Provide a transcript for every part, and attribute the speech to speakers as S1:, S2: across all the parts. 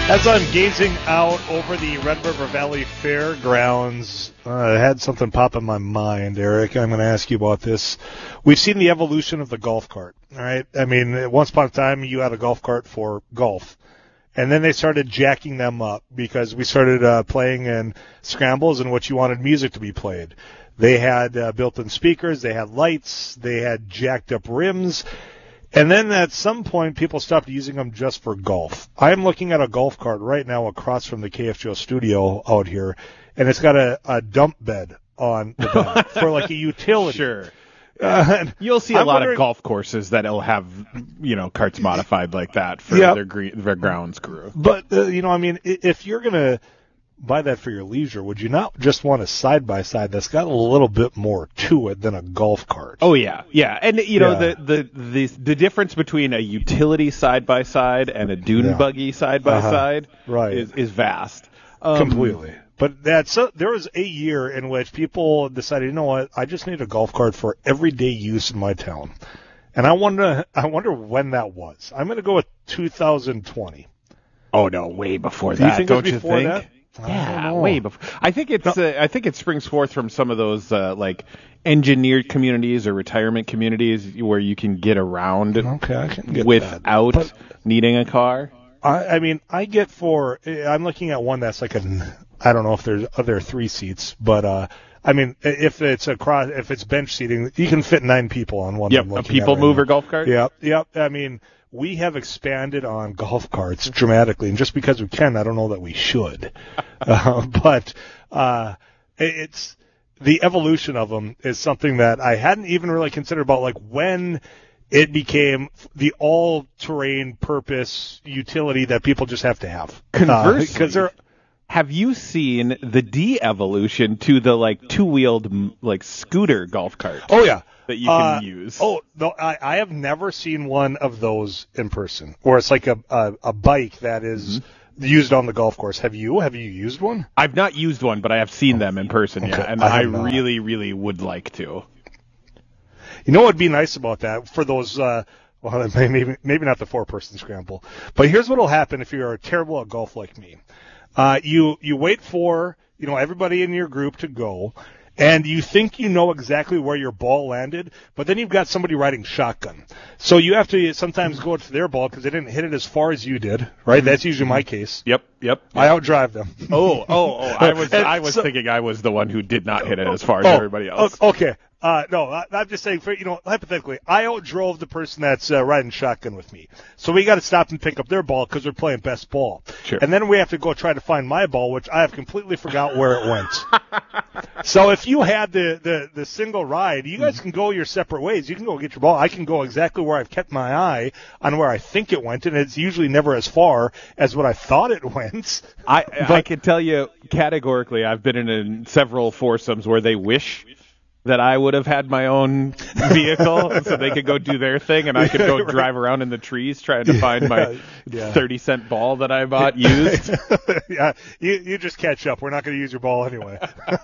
S1: As I'm gazing out over the Red River Valley Fairgrounds, I had something pop in my mind, Eric. I'm going to ask you about this. We've seen the evolution of the golf cart, all right? I mean, once upon a time, you had a golf cart for golf. And then they started jacking them up because we started playing in scrambles in which you wanted music to be played. They had built-in speakers, they had lights, they had jacked up rims. And then at some point, people stopped using them just for golf. I'm looking at a golf cart right now across from the KFGO studio out here, and it's got a dump bed on the back for like a utility.
S2: Sure. You'll see a lot of golf courses that'll have, carts modified like that for their grounds crew.
S1: But, I mean, if you're going to buy that for your leisure, would you not just want a side-by-side that's got a little bit more to it than a golf cart?
S2: Oh, yeah. Yeah. And, the difference between a utility side-by-side and a dune buggy side-by-side is vast.
S1: Completely. But there was a year in which people decided, you know what, I just need a golf cart for everyday use in my town. And I wonder when that was. I'm going to go with 2020.
S2: Oh, no, way before that, don't you think?
S1: That?
S2: Yeah, way before. I think it springs forth from some of those engineered communities or retirement communities where you can get around without needing a car.
S1: I'm looking at one that's like I don't know if there are 3 seats, but if it's bench seating, you can fit 9 people on one.
S2: Yep, a people mover golf cart.
S1: Yep. I mean, we have expanded on golf carts dramatically, and just because we can, I don't know that we should. But it's the evolution of them is something that I hadn't even really considered about, like when it became the all-terrain purpose utility that people just have to have.
S2: Conversely, have you seen the de-evolution to the two-wheeled scooter golf cart?
S1: Oh yeah.
S2: That you can use.
S1: Oh, no, I have never seen one of those in person, where it's like a bike that is used on the golf course. Have you used one?
S2: I've not used one, but I have seen them in person, and I really, really would like to.
S1: You know what would be nice about that for those, maybe not the 4-person scramble, but here's what will happen if you're terrible at golf like me. You wait for, everybody in your group to go, and you think you know exactly where your ball landed, but then you've got somebody riding shotgun. So you have to sometimes go to their ball because they didn't hit it as far as you did, right? That's usually my case.
S2: Yep.
S1: I outdrive them.
S2: I was thinking I was the one who did not hit it as far as everybody else.
S1: Okay. No, I'm just saying, hypothetically, I outdrove the person that's riding shotgun with me. So we got to stop and pick up their ball because we're playing best ball.
S2: Sure.
S1: And then we have to go try to find my ball, which I have completely forgot where it went. So if you had the single ride, you guys can go your separate ways. You can go get your ball. I can go exactly where I've kept my eye on where I think it went, and it's usually never as far as what I thought it went.
S2: I can tell you categorically, I've been in several foursomes where they wish that I would have had my own vehicle so they could go do their thing and I could go drive around in the trees trying to find my 30-cent ball that I bought used.
S1: Yeah, you just catch up. We're not going to use your ball anyway.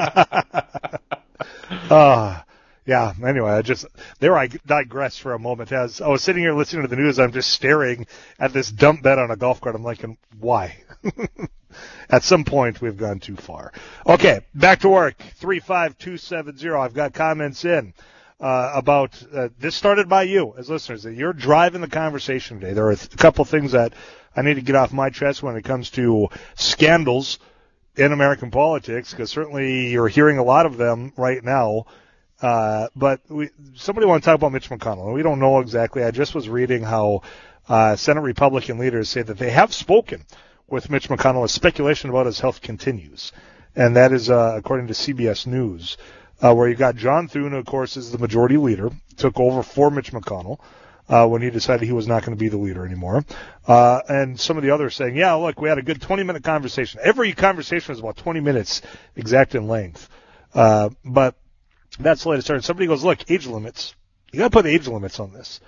S1: Yeah, anyway, I digress for a moment. As I was sitting here listening to the news, I'm just staring at this dump bed on a golf cart. I'm like, why? At some point, we've gone too far. Okay, back to work. 35270. I've got comments in about this started by you as listeners. That you're driving the conversation today. There are a couple things that I need to get off my chest when it comes to scandals in American politics, because certainly you're hearing a lot of them right now. But somebody want to talk about Mitch McConnell. We don't know exactly. I just was reading how Senate Republican leaders say that they have spoken with Mitch McConnell as speculation about his health continues. And that is according to CBS News, where you got John Thune, who, of course, is the majority leader, took over for Mitch McConnell when he decided he was not going to be the leader anymore. And some of the others saying, yeah, look, we had a good 20-minute conversation. Every conversation was about 20 minutes exact in length. But that's the latest start. Somebody goes, look, age limits. You got to put age limits on this.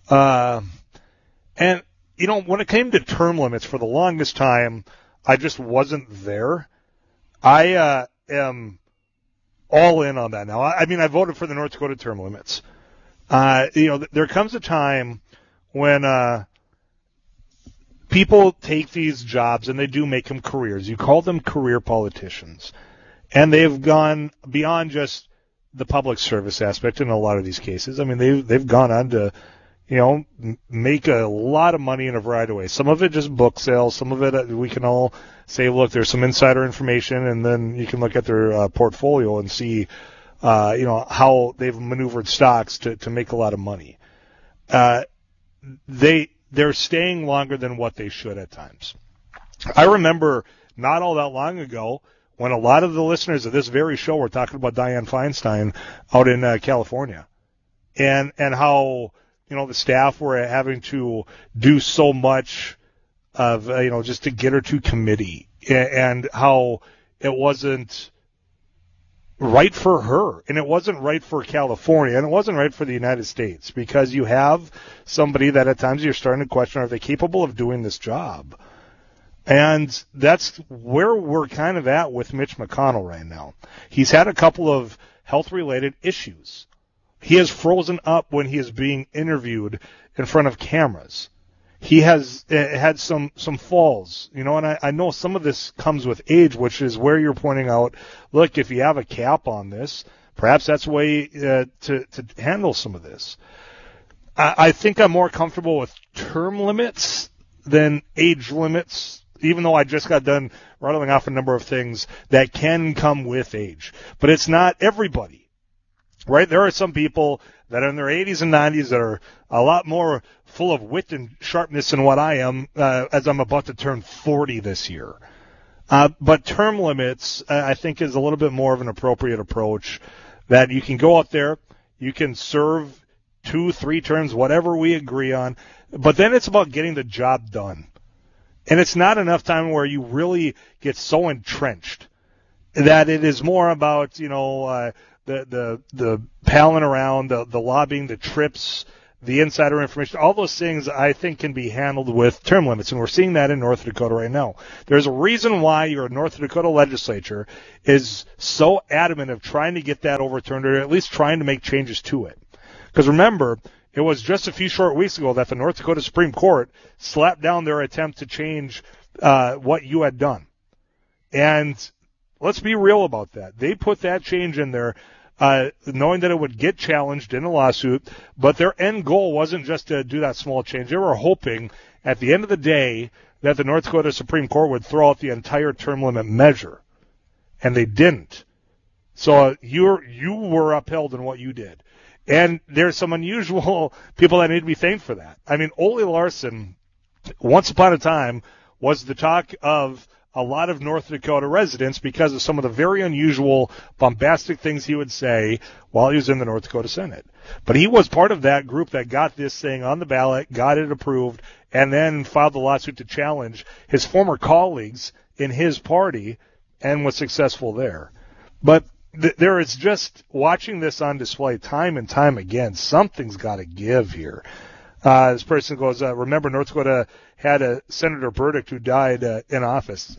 S1: And when it came to term limits, for the longest time, I just wasn't there. I am all in on that now. I mean, I voted for the North Dakota term limits. There comes a time when people take these jobs and they do make them careers. You call them career politicians. And they've gone beyond just the public service aspect in a lot of these cases. I mean, they've gone on to, make a lot of money in a variety of ways. Some of it just book sales. Some of it we can all say, look, there's some insider information, and then you can look at their portfolio and see, how they've maneuvered stocks to make a lot of money. They're staying longer than what they should at times. I remember not all that long ago when a lot of the listeners of this very show were talking about Dianne Feinstein out in California, and how the staff were having to do so much of just to get her to committee, and how it wasn't right for her, and it wasn't right for California, and it wasn't right for the United States, because you have somebody that at times you're starting to question, are they capable of doing this job? And that's where we're kind of at with Mitch McConnell right now. He's had a couple of health-related issues. He has frozen up when he is being interviewed in front of cameras. He has had some falls, and I know some of this comes with age, which is where you're pointing out, look, if you have a cap on this, perhaps that's a way to handle some of this. I think I'm more comfortable with term limits than age limits, even though I just got done rattling off a number of things that can come with age. But it's not everybody. Right? There are some people that are in their 80s and 90s that are a lot more full of wit and sharpness than what I am, as I'm about to turn 40 this year. But term limits, I think, is a little bit more of an appropriate approach, that you can go out there, you can serve 2-3 terms, whatever we agree on, but then it's about getting the job done. And it's not enough time where you really get so entrenched that it is more about, the palling around, the lobbying, the trips, the insider information, all those things I think can be handled with term limits, and we're seeing that in North Dakota right now. There's a reason why your North Dakota legislature is so adamant of trying to get that overturned, or at least trying to make changes to it. Because remember, it was just a few short weeks ago that the North Dakota Supreme Court slapped down their attempt to change what you had done. And let's be real about that. They put that change in there knowing that it would get challenged in a lawsuit, but their end goal wasn't just to do that small change. They were hoping at the end of the day that the North Dakota Supreme Court would throw out the entire term limit measure, and they didn't. So you were upheld in what you did. And there's some unusual people that need to be thanked for that. I mean, Ole Larson, once upon a time, was the talk of a lot of North Dakota residents because of some of the very unusual, bombastic things he would say while he was in the North Dakota Senate. But he was part of that group that got this thing on the ballot, got it approved, and then filed the lawsuit to challenge his former colleagues in his party and was successful there. But there is just, watching this on display time and time again, something's got to give here. This person goes, remember North Dakota had a Senator Burdick who died in office.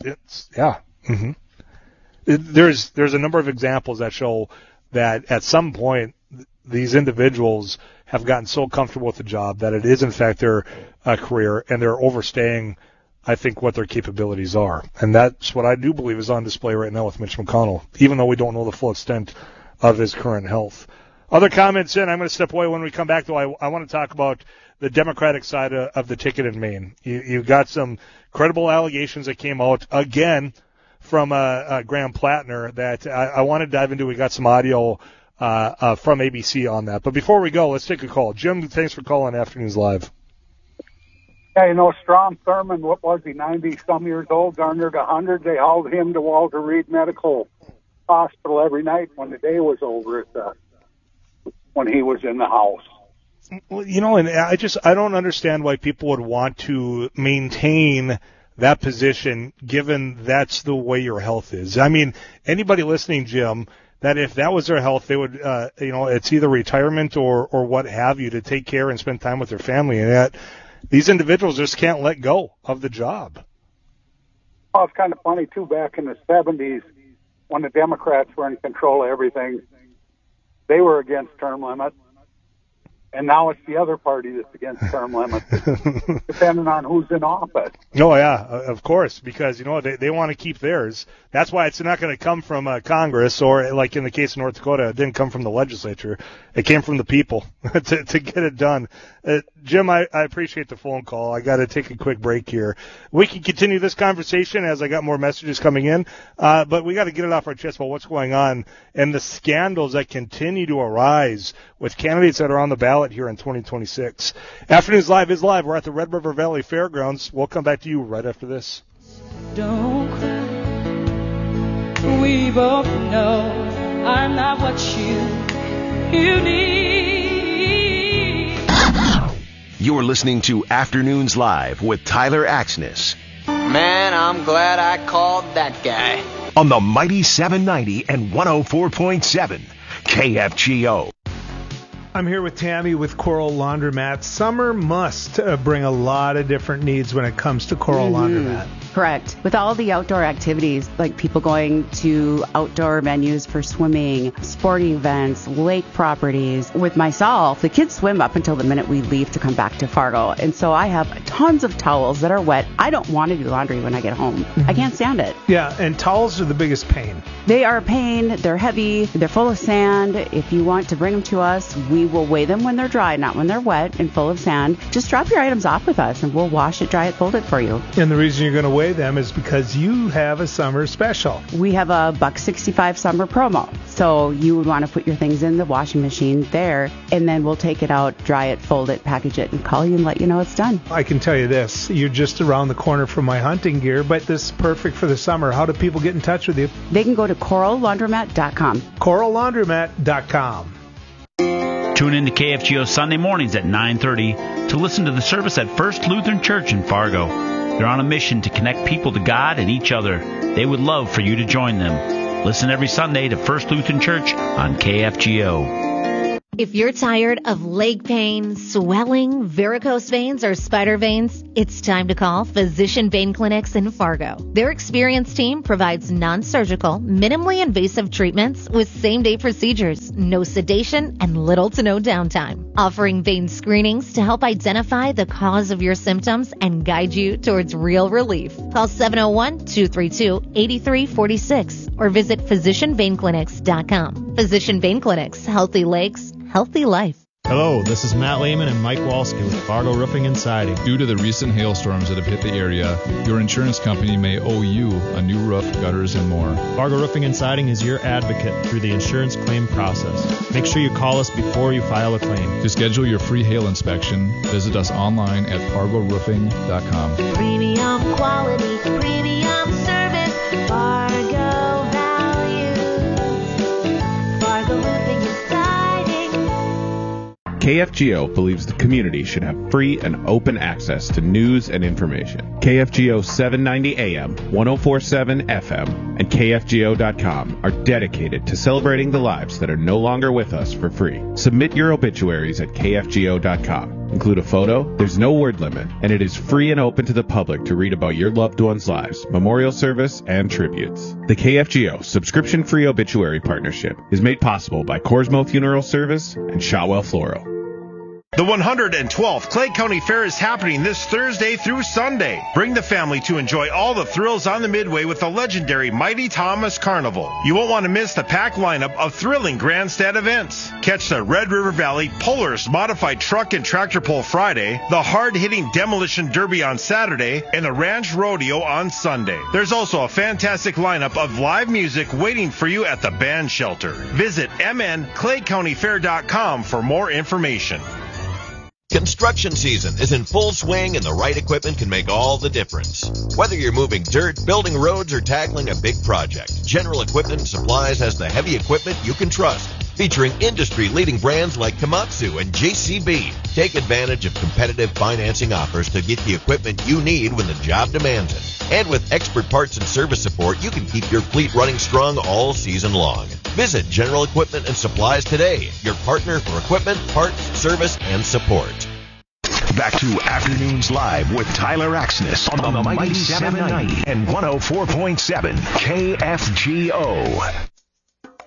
S1: There's a number of examples that show that at some point these individuals have gotten so comfortable with the job that it is in fact their career, and they're overstaying, I think, what their capabilities are. And that's what I do believe is on display right now with Mitch McConnell, even though we don't know the full extent of his current health. Other comments in. I'm going to step away. When we come back, though, I want to talk about the Democratic side of the ticket in Maine. You've got some credible allegations that came out, again, from Graham Plattner that I want to dive into. We got some audio from ABC on that. But before we go, let's take a call. Jim, thanks for calling Afternoons Live.
S3: Yeah, Strom Thurmond, what was he, 90-some years old, garnered 100. They hauled him to Walter Reed Medical Hospital every night when the day was over, when he was in the house.
S1: Well, and I don't understand why people would want to maintain that position given that's the way your health is. I mean, anybody listening, Jim, that if that was their health, they would, it's either retirement or what have you, to take care and spend time with their family. And that these individuals just can't let go of the job.
S3: Well, it's kind of funny, too, back in the 70s when the Democrats were in control of everything, they were against term limits. And now it's the other party that's against term limits, depending on who's in office.
S1: Oh, yeah, of course, because, they want to keep theirs. That's why it's not going to come from Congress, or like in the case of North Dakota, it didn't come from the legislature. It came from the people to get it done. Jim, I appreciate the phone call. I got to take a quick break here. We can continue this conversation as I got more messages coming in, but we got to get it off our chest about what's going on and the scandals that continue to arise with candidates that are on the ballot here in 2026. Afternoons Live is live. We're at the Red River Valley Fairgrounds. We'll come back to you right after this.
S4: Don't cry. We both know I'm not what you need.
S5: You're listening to Afternoons Live with Tyler Axness.
S6: Man, I'm glad I called that guy.
S5: On the Mighty 790 and 104.7 KFGO.
S7: I'm here with Tammy with Coral Laundromat. Summer must bring a lot of different needs when it comes to Coral Laundromat.
S8: Correct. With all the outdoor activities, like people going to outdoor venues for swimming, sporting events, lake properties. With myself, the kids swim up until the minute we leave to come back to Fargo. And so I have tons of towels that are wet. I don't want to do laundry when I get home. I can't stand it.
S7: Yeah, and towels are the biggest pain.
S8: They are a pain. They're heavy. They're full of sand. If you want to bring them to us, we will weigh them when they're dry, not when they're wet and full of sand. Just drop your items off with us and we'll wash it, dry it, fold it for you.
S7: And the reason you're going to weigh them is because you have a summer special.
S8: We have a $1.65 summer promo. So you would want to put your things in the washing machine there, and then we'll take it out, dry it, fold it, package it, and call you and let you know it's done.
S7: I can tell you this. You're just around the corner from my hunting gear, but this is perfect for the summer. How do people get in touch with you?
S8: They can go to corallaundromat.com.
S7: corallaundromat.com.
S9: Tune in to KFGO Sunday mornings at 9:30 to listen to the service at First Lutheran Church in Fargo. They're on a mission to connect people to God and each other. They would love for you to join them. Listen every Sunday to First Lutheran Church on KFGO.
S10: If you're tired of leg pain, swelling, varicose veins, or spider veins, it's time to call Physician Vein Clinics in Fargo. Their experienced team provides non-surgical, minimally invasive treatments with same-day procedures, no sedation, and little to no downtime. Offering vein screenings to help identify the cause of your symptoms and guide you towards real relief. Call 701-232-8346 or visit physicianveinclinics.com. Physician Vein Clinics, healthy legs, healthy life.
S11: Hello, this is Matt Lehman and Mike Walski with Fargo Roofing and Siding.
S12: Due to the recent hailstorms that have hit the area, your insurance company may owe you a new roof, gutters, and more.
S11: Fargo Roofing and Siding is your advocate through the insurance claim process. Make sure you call us before you file a claim.
S12: To schedule your free hail inspection, visit us online at fargoroofing.com.
S13: Premium quality, premium service, Fargo values, Fargo Roofing and Siding.
S2: KFGO believes the community should have free and open access to news and information. KFGO 790 AM, 104.7 FM, and KFGO.com are dedicated to celebrating the lives that are no longer with us for free. Submit your obituaries at KFGO.com. Include a photo, there's no word limit, and it is free and open to the public to read about your loved ones' lives, memorial service, and tributes. The KFGO subscription-free obituary partnership is made possible by Corsmo Funeral Service and Shotwell Floral.
S14: The 112th Clay County Fair is happening this Thursday through Sunday. Bring the family to enjoy all the thrills on the Midway with the legendary Mighty Thomas Carnival. You won't want to miss the packed lineup of thrilling grandstand events. Catch the Red River Valley Polaris Modified Truck and Tractor Pull Friday, the hard-hitting Demolition Derby on Saturday, and the Ranch Rodeo on Sunday. There's also a fantastic lineup of live music waiting for you at the band shelter. Visit mnclaycountyfair.com for more information.
S15: Construction season is in full swing, and the right equipment can make all the difference. Whether you're moving dirt, building roads, or tackling a big project, General Equipment and Supplies has the heavy equipment you can trust. Featuring industry-leading brands like Komatsu and JCB. Take advantage of competitive financing offers to get the equipment you need when the job demands it. And with expert parts and service support, you can keep your fleet running strong all season long. Visit General Equipment and Supplies today, your partner for equipment, parts, service, and support.
S5: Back to Afternoons Live with Tyler Axness on the Mighty 790 and 104.7 KFGO.